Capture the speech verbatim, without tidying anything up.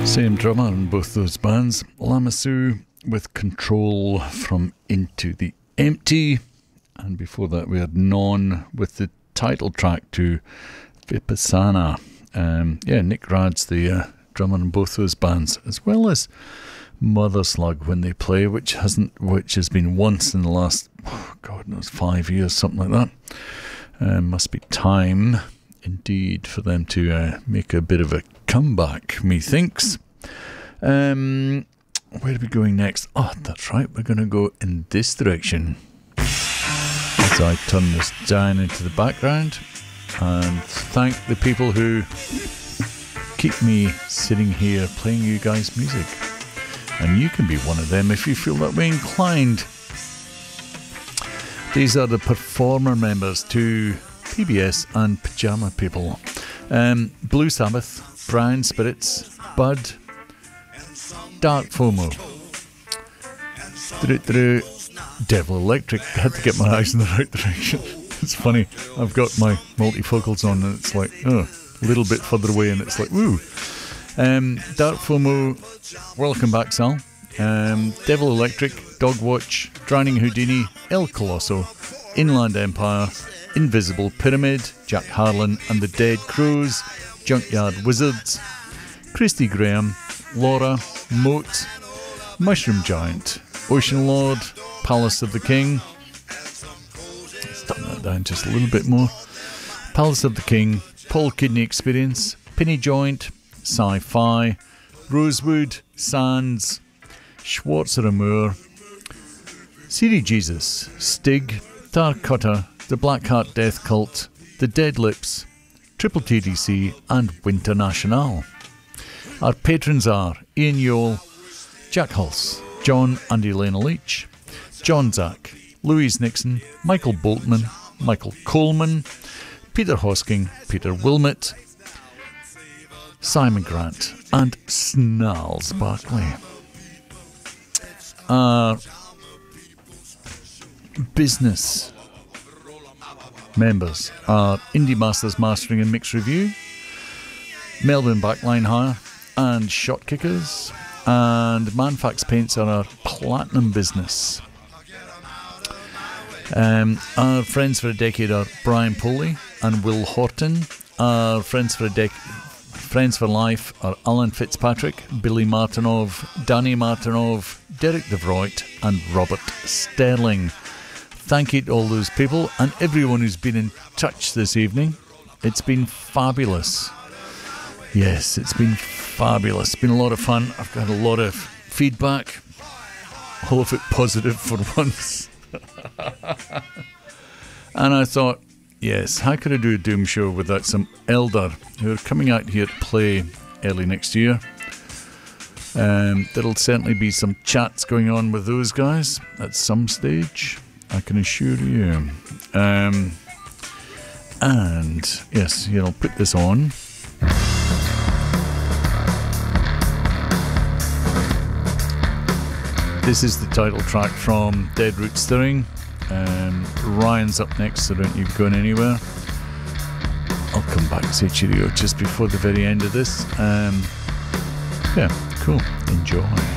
Same drummer in both those bands. Lamassu with Control from Into the Empty. And before that we had Non with the title track to Vipassana. Um, yeah, Nick Rad's the uh, drummer in both those bands, as well as Mother Slug when they play, which hasn't, which has been once in the last, oh, God knows, five years, something like that. Um, must be time, indeed, for them to uh, make a bit of a comeback, methinks. Um, where are we going next? Oh, that's right, we're going to go in this direction. As I turn this down into the background and thank the people who keep me sitting here playing you guys music. And you can be one of them if you feel that way inclined. These are the performer members to P B S and Pyjama People. Um, Blue Sabbath, Brown Spirits, Bud, Dark FOMO, Devil Electric. I had to get my eyes in the right direction. It's funny, I've got my multifocals on and it's like, oh, a little bit further away and it's like, woo. Um, Dark FOMO, Welcome Back Sal, um, Devil Electric, Dogwatch, Drowning Houdini, El Colosso, Inland Empire, Invisible Pyramid, Jack Harlan and the Dead Crows, Junkyard Wizards, Christy Graham, Laura, Moat, Mushroom Giant, Ocean Lord, Palace of the King. Let's turn that down just a little bit more. Palace of the King, Paul Kidney Experience, Penny Joint, Sci-Fi, Rosewood, Sands, Schwarzer Amour, Siri Jesus, Stig, Tar Cutter, The Blackheart Death Cult, The Dead Lips, Triple T D C and Winter National. Our patrons are Ian Yole, Jack Hulse, John and Elena Leach, John Zack, Louise Nixon, Michael Boltman, Michael Coleman, Peter Hosking, Peter Wilmot, Simon Grant and Snarls Barkley. Our business members are Indie Masters Mastering and Mix Review, Melbourne Backline Hire and Shot Kickers, and Manfax Paints are our platinum business. Um, our friends for a decade are Brian Poley and Will Horton. Our friends for a dec- friends for life are Alan Fitzpatrick, Billy Martinov, Danny Martinov, Derek DeVroit and Robert Sterling. Thank you to all those people and everyone who's been in touch this evening. It's been fabulous. Yes, it's been fabulous. It's been a lot of fun. I've got a lot of feedback, all of it positive for once. And I thought, yes, how could I do a Doom show without some Elder who are coming out here to play early next year. Um, there'll certainly be some chats going on with those guys at some stage, I can assure you. Um, and yes, you know, put this on. This is the title track from Dead Root Stirring. Um, Ryan's up next, so don't you go anywhere. I'll come back and say cheerio just before the very end of this. Um, yeah, cool. Enjoy.